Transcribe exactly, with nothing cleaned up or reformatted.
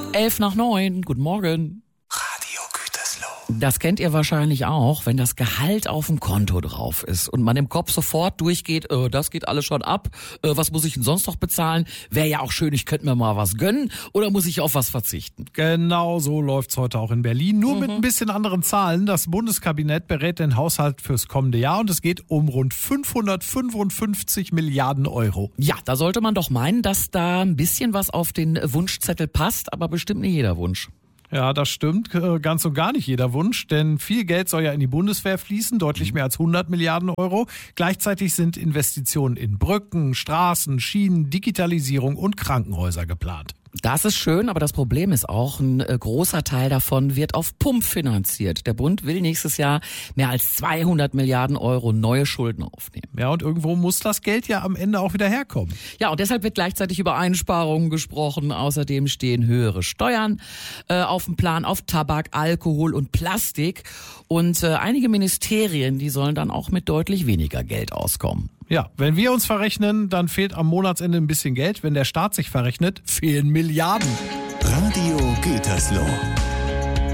Elf nach neun, guten Morgen. Radio Gütersloh. Das kennt ihr wahrscheinlich auch, wenn das Gehalt auf dem Konto drauf ist und man im Kopf sofort durchgeht, äh, das geht alles schon ab, äh, was muss ich denn sonst noch bezahlen? Wäre ja auch schön, ich könnte mir mal was gönnen oder muss ich auf was verzichten? Genau so läuft's heute auch in Berlin, nur Mhm. mit ein bisschen anderen Zahlen. Das Bundeskabinett berät den Haushalt fürs kommende Jahr und es geht um rund fünfhundertfünfundfünfzig Milliarden Euro. Ja, da sollte man doch meinen, dass da ein bisschen was auf den Wunschzettel passt, aber bestimmt nicht jeder Wunsch. Ja, das stimmt. Äh, Ganz und gar nicht jeder Wunsch, denn viel Geld soll ja in die Bundeswehr fließen, deutlich mehr als hundert Milliarden Euro. Gleichzeitig sind Investitionen in Brücken, Straßen, Schienen, Digitalisierung und Krankenhäuser geplant. Das ist schön, aber das Problem ist auch, ein äh, großer Teil davon wird auf Pump finanziert. Der Bund will nächstes Jahr mehr als zweihundert Milliarden Euro neue Schulden aufnehmen. Ja, und irgendwo muss das Geld ja am Ende auch wieder herkommen. Ja, und deshalb wird gleichzeitig über Einsparungen gesprochen. Außerdem stehen höhere Steuern äh, auf dem Plan auf Tabak, Alkohol und Plastik. Und äh, einige Ministerien, die sollen dann auch mit deutlich weniger Geld auskommen. Ja, wenn wir uns verrechnen, dann fehlt am Monatsende ein bisschen Geld. Wenn der Staat sich verrechnet, fehlen Milliarden. Radio Gütersloh.